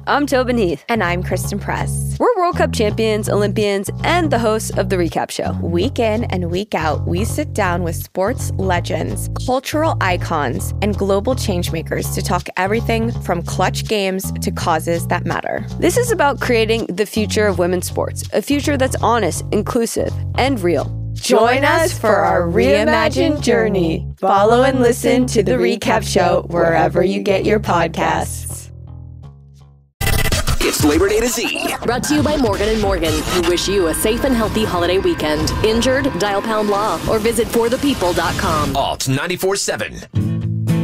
I'm Tobin Heath. And I'm Kristen Press. We're World Cup champions, Olympians, and the hosts of The Recap Show. Week in and week out, we sit down with sports legends, cultural icons, and global changemakers to talk everything from clutch games to causes that matter. This is about creating the future of women's sports, a future that's honest, inclusive, and real. Join us for our reimagined journey. Follow and listen to The Recap Show wherever you get your podcasts. It's Labor Day to Z. Brought to you by Morgan & Morgan, who wish you a safe and healthy holiday weekend. Injured? Dial #law or visit forthepeople.com. Alt 94.7.